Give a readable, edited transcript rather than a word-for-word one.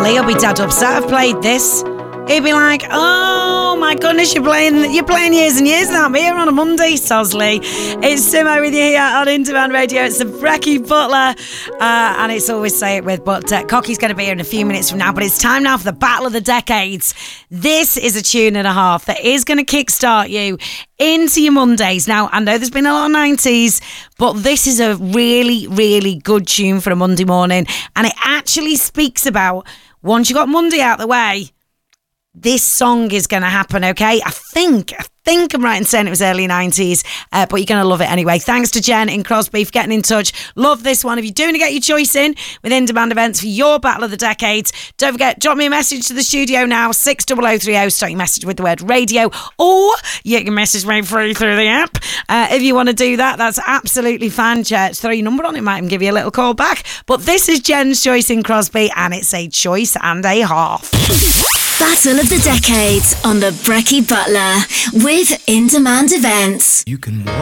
Lee'll be dead upset I've played this. He'd be like, oh my goodness, you're playing years and years now. I'm here on a Monday, Sosley. It's Simo with you here on In Demand Radio. It's the Brecky Butler. And it's always say it with, but Cocky's going to be here in a few minutes from now. But it's time now for the Battle of the Decades. This is a tune and a half that is going to kickstart you into your Mondays. Now, I know there's been a lot of 90s, but this is a really, really good tune for a Monday morning. And it actually speaks about, once you got Monday out the way, this song is going to happen, okay? I think I'm right in saying it was early 90s, but you're going to love it anyway. Thanks to Jen in Crosby for getting in touch. Love this one. If you're doing to get your choice in with In Demand events for your Battle of the Decades, don't forget, drop me a message to the studio now, 60030. Start your message with the word radio, or you can message me free through the app. If you want to do that, that's absolutely fine. Throw your number on, it might even give you a little call back. But this is Jen's choice in Crosby, and it's a choice and a half. Battle of the Decades on the Brecky Butler with In Demand events. You can